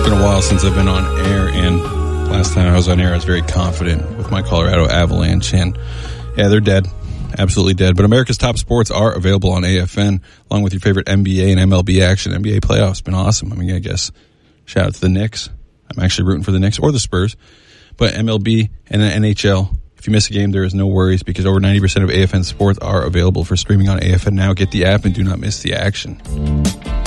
been a while since I've been on air, and last time I was on air I was very confident with my Colorado Avalanche, and yeah, they're dead. Absolutely dead. But America's top sports are available on AFN, along with your favorite NBA and MLB action. NBA playoffs been awesome. I mean, I guess shout out to the Knicks. I'm actually rooting for the Knicks or the Spurs. But MLB and the NHL, if you miss a game, there is no worries because over 90% of AFN sports are available for streaming on AFN now. Get the app and do not miss the action.